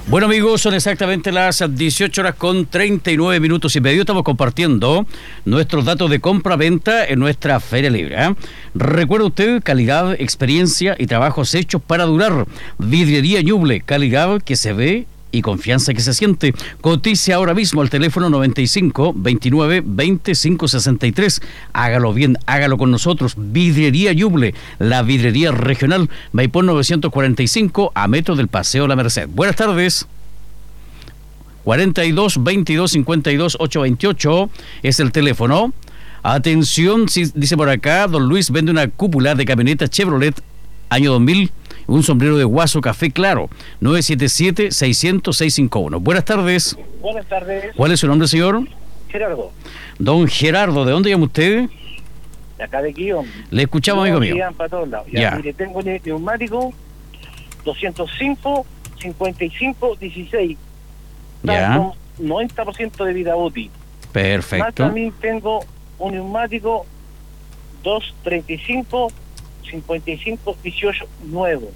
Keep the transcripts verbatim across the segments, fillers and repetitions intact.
Bueno, amigos, son exactamente las dieciocho horas con treinta y nueve minutos y medio. Estamos compartiendo nuestros datos de compra-venta en nuestra Feria Libre, ¿eh? Recuerda usted, calidad, experiencia y trabajos hechos para durar. Vidriería Ñuble, calidad que se ve y confianza que se siente. Cotice ahora mismo al teléfono noventa y cinco, veintinueve, veinticinco, sesenta y tres. Hágalo bien, hágalo con nosotros. Vidriería Ñuble, la vidriería regional, Maipú novecientos cuarenta y cinco, a metros del Paseo La Merced. Buenas tardes. cuarenta y dos, veintidós, cincuenta y dos, ochocientos veintiocho es el teléfono. Atención, si, dice por acá, don Luis vende una cúpula de camioneta Chevrolet año dos mil, un sombrero de guaso café claro, nueve siete siete, seiscientos, seiscientos cincuenta y uno. Buenas tardes. Buenas tardes. ¿Cuál es su nombre, señor? Gerardo. Don Gerardo, ¿de dónde llama usted? De acá de Guión. Le escuchamos, amigo mío. Para todos lados. Ya, ya. Mire, tengo el neumático doscientos cinco, cincuenta y cinco, dieciséis. Ya. Con noventa por ciento de vida útil. Perfecto. Más también tengo un neumático doscientos treinta y cinco, cincuenta y cinco, dieciocho, nuevo.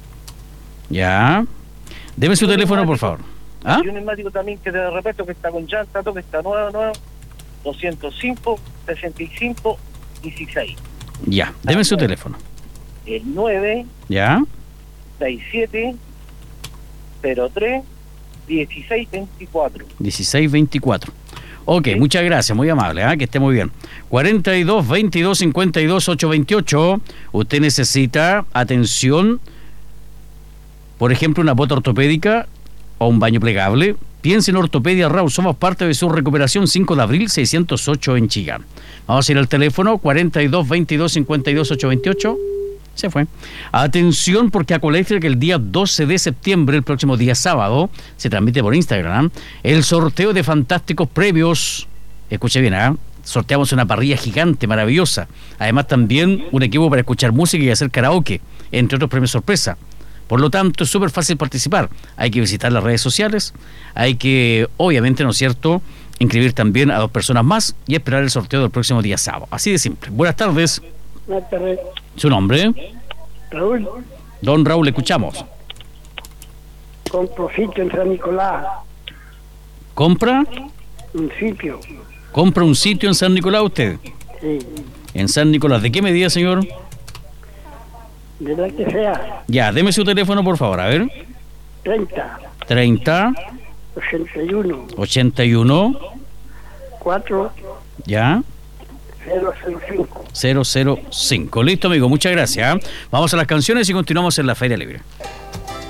Ya. Deme su un teléfono, por favor. ¿Ah? Y un neumático también que de repente que está con llanta, todo que está nuevo, nuevo, doscientos cinco, sesenta y cinco, dieciséis. Ya, deme su teléfono. El nueve, Ya. sesenta y siete, cero tres, dieciséis veinticuatro. dieciséis veinticuatro. Ok, Sí. Muchas gracias, muy amable, ¿eh? Que esté muy bien. cuarenta y dos, veintidós, cincuenta y dos, ochocientos veintiocho. Usted necesita atención, por ejemplo, una bota ortopédica o un baño plegable. Piense en Ortopedia Raúl, somos parte de su recuperación. Cinco de abril, seiscientos ocho en Chillán. Vamos a ir al teléfono cuarenta y dos, veintidós, cincuenta y dos, ochocientos veintiocho. Se fue. Atención, porque Acueléctrica el día doce de septiembre, el próximo día sábado, se transmite por Instagram, el sorteo de fantásticos premios. Escuche bien, ¿eh? Sorteamos una parrilla gigante, maravillosa. Además también un equipo para escuchar música y hacer karaoke, entre otros premios sorpresa. Por lo tanto, es súper fácil participar. Hay que visitar las redes sociales, hay que, obviamente, ¿no es cierto?, inscribir también a dos personas más y esperar el sorteo del próximo día sábado. Así de simple. Buenas tardes. Buenas tardes. ¿Su nombre? Raúl, Don Raúl, escuchamos. compro sitio en San Nicolás, ¿Compra? un sitio. ¿Compra un sitio en San Nicolás usted? Sí, En San Nicolás. ¿De qué medida, señor? de la que sea, Ya, deme su teléfono, por favor. A ver. treinta, treinta, ochenta y uno, ochenta y uno, cuatro, ya, cero cero cinco. cero cero cinco. Listo, amigo. Muchas gracias. ¿eh? Vamos a las canciones y continuamos en la Feria Libre.